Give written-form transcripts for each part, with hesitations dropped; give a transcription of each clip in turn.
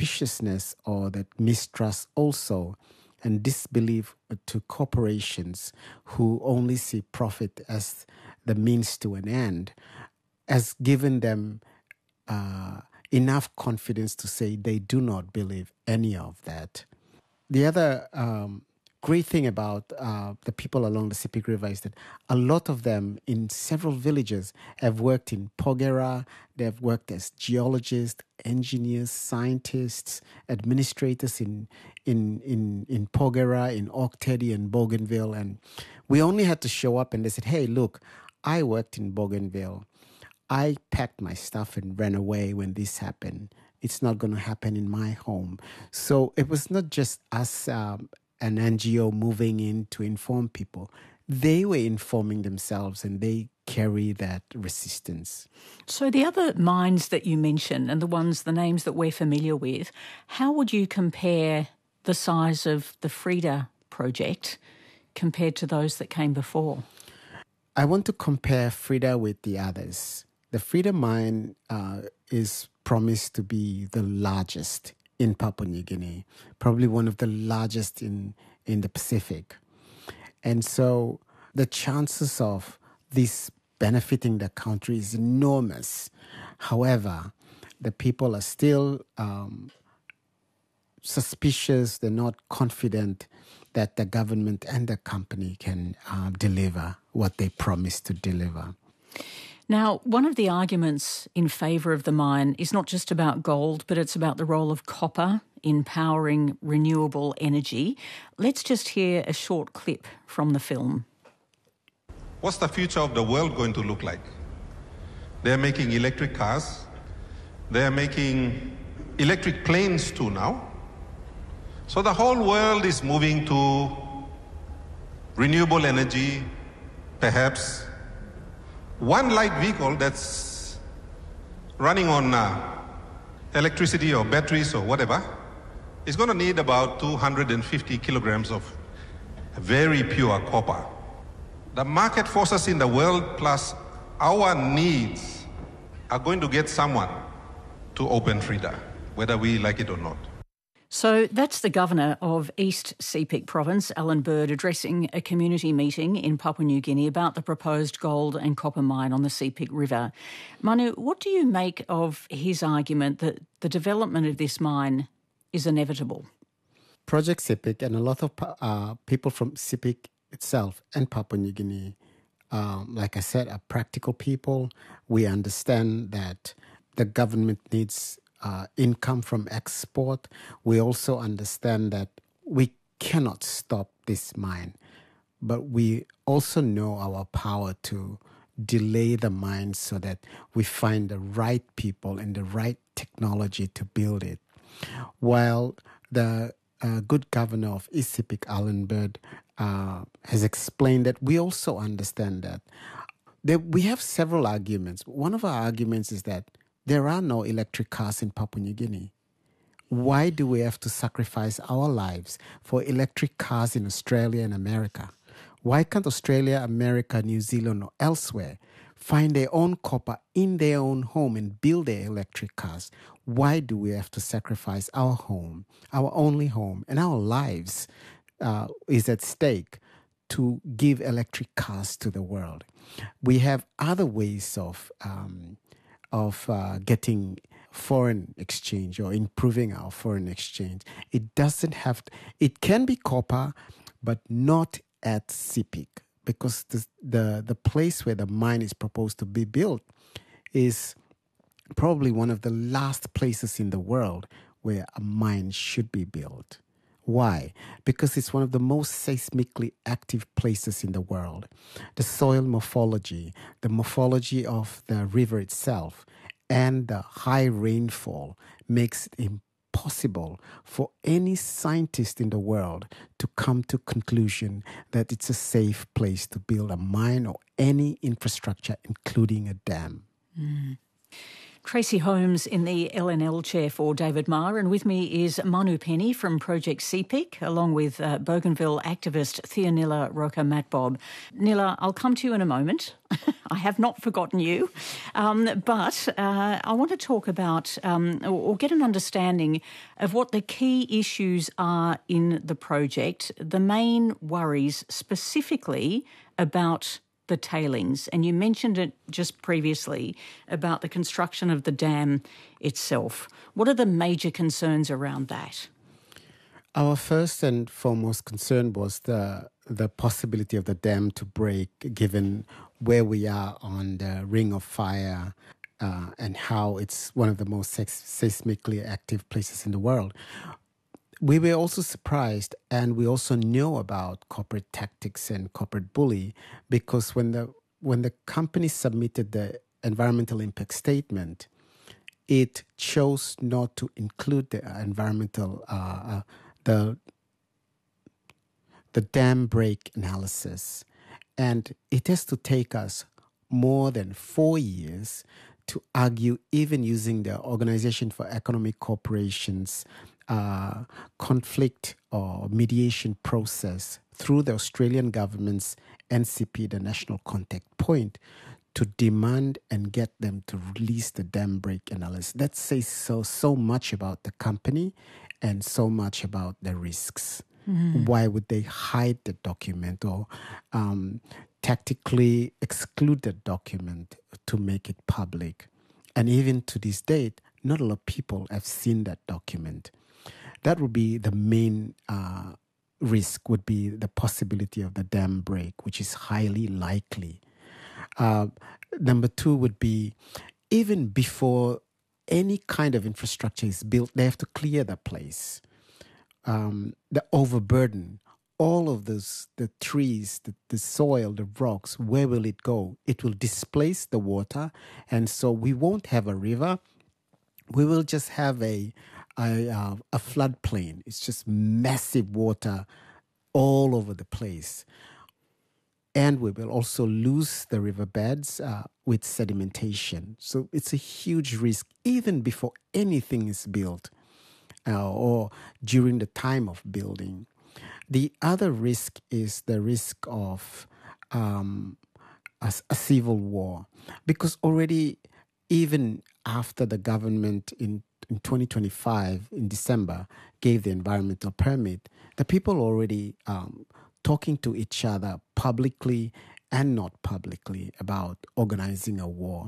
suspiciousness or that mistrust also and disbelief to corporations who only see profit as the means to an end has given them enough confidence to say they do not believe any of that. The other great thing about the people along the Sepik River is that a lot of them in several villages have worked in Porgera. They have worked as geologists, engineers, scientists, administrators in Porgera, in Oak Teddy and Bougainville. And we only had to show up and they said, hey, look, I worked in Bougainville. I packed my stuff and ran away when this happened. It's not going to happen in my home. So it was not just us, an NGO moving in to inform people. They were informing themselves and they carry that resistance. So the other mines that you mentioned and the names that we're familiar with, how would you compare the size of the Frida project compared to those that came before? I want to compare Frida with the others. The Frida mine is promised to be the largest in Papua New Guinea, probably one of the largest in the Pacific. And so the chances of this benefiting the country is enormous. However, the people are still suspicious. They're not confident that the government and the company can deliver what they promised to deliver. Now, one of the arguments in favour of the mine is not just about gold, but it's about the role of copper in powering renewable energy. Let's just hear a short clip from the film. What's the future of the world going to look like? They're making electric cars. They're making electric planes too now. So the whole world is moving to renewable energy, perhaps. One light vehicle that's running on electricity or batteries or whatever is going to need about 250 kilograms of very pure copper. The market forces in the world plus our needs are going to get someone to open Frida, whether we like it or not. So that's the Governor of East Sepik Province, Alan Bird, addressing a community meeting in Papua New Guinea about the proposed gold and copper mine on the Sepik River. Manu, what do you make of his argument that the development of this mine is inevitable? Project Sepik and a lot of people from Sepik itself and Papua New Guinea, like I said, are practical people. We understand that the government needs income from export. We also understand that we cannot stop this mine, but we also know our power to delay the mine so that we find the right people and the right technology to build it. While the good governor of East Sepik, Alan Bird, has explained that we also understand that we have several arguments. One of our arguments is that there are no electric cars in Papua New Guinea. Why do we have to sacrifice our lives for electric cars in Australia and America? Why can't Australia, America, New Zealand, or elsewhere find their own copper in their own home and build their electric cars? Why do we have to sacrifice our home, our only home, and our lives is at stake to give electric cars to the world? We have other ways of getting foreign exchange or improving our foreign exchange. It can be copper, but not at Sepik, because the place where the mine is proposed to be built is probably one of the last places in the world where a mine should be built. Why? Because it's one of the most seismically active places in the world. The soil morphology, the morphology of the river itself, and the high rainfall makes it impossible for any scientist in the world to come to conclusion that it's a safe place to build a mine or any infrastructure, including a dam. Mm. Tracy Holmes in the LNL chair for David Marr, and with me is Manu Penny from Project CPIC, along with Bougainville activist Theonila Roca-Matbob. Nila, I'll come to you in a moment. I have not forgotten you. But I want to talk about or get an understanding of what the key issues are in the project, the main worries specifically about the tailings. And you mentioned it just previously about the construction of the dam itself. What are the major concerns around that? Our first and foremost concern was the possibility of the dam to break, given where we are on the Ring of Fire and how it's one of the most seismically active places in the world. We were also surprised, and we also know about corporate tactics and corporate bully, because when the company submitted the environmental impact statement, it chose not to include the environmental the dam break analysis, and it has to take us more than 4 years to argue, even using the Organization for Economic Cooperation's conflict or mediation process through the Australian government's NCP, the National Contact Point, to demand and get them to release the dam break analysis. That says so much about the company and so much about the risks. Mm-hmm. Why would they hide the document or tactically exclude the document to make it public? And even to this date, not a lot of people have seen that document. That would be the main risk, would be the possibility of the dam break, which is highly likely. Number two would be, even before any kind of infrastructure is built, they have to clear the place. The overburden, all of this, the trees, the soil, the rocks, where will it go? It will displace the water, and so we won't have a river. We will just have a floodplain. It's just massive water all over the place. And we will also lose the riverbeds with sedimentation. So it's a huge risk even before anything is built or during the time of building. The other risk is the risk of a civil war, because already, even after the government in 2025, in December, gave the environmental permit, the people already talking to each other publicly and not publicly about organizing a war,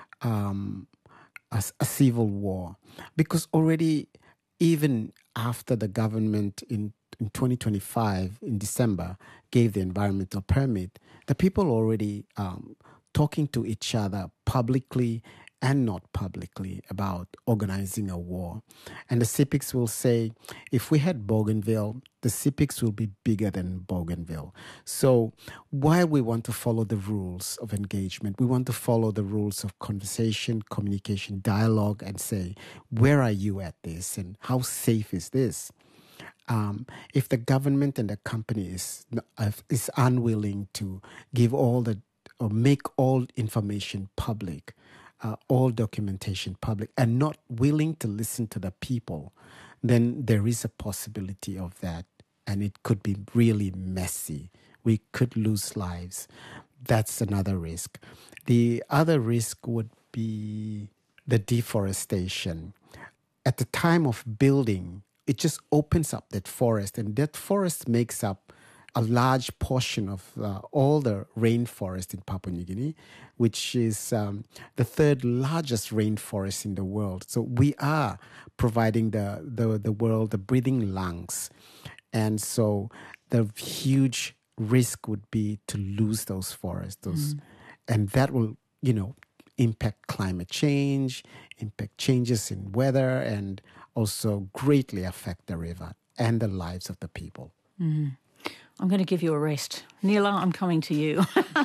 a civil war. Because already, even after the government in 2025, in December, gave the environmental permit, the people already talking to each other publicly and not publicly about organizing a war. And the CPICs will say, if we had Bougainville, the CPICs will be bigger than Bougainville. So why we want to follow the rules of engagement, we want to follow the rules of conversation, communication, dialogue, and say, where are you at this and how safe is this? If the government and the company is unwilling to give all the, or make all information public, all documentation public, and not willing to listen to the people, then there is a possibility of that, and it could be really messy. We could lose lives. That's another risk. The other risk would be the deforestation. At the time of building, it just opens up that forest, and that forest makes up a large portion of all the rainforest in Papua New Guinea, which is the third largest rainforest in the world. So we are providing the world the breathing lungs. And so the huge risk would be to lose those forests. And that will, impact climate change, impact changes in weather, and also greatly affect the river and the lives of the people. Mm. I'm going to give you a rest. Nila, I'm coming to you.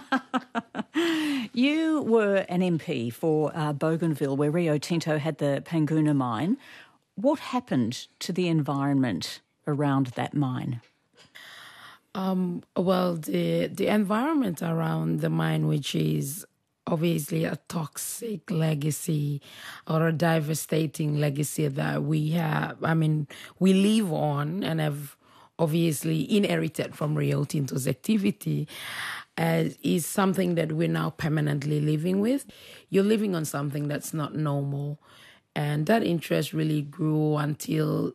You were an MP for Bougainville, where Rio Tinto had the Panguna mine. What happened to the environment around that mine? Well, the environment around the mine, which is obviously a toxic legacy or a devastating legacy that we have. I mean, we live on and have obviously inherited from Rio Tinto's activity is something that we're now permanently living with. You're living on something that's not normal. And that interest really grew until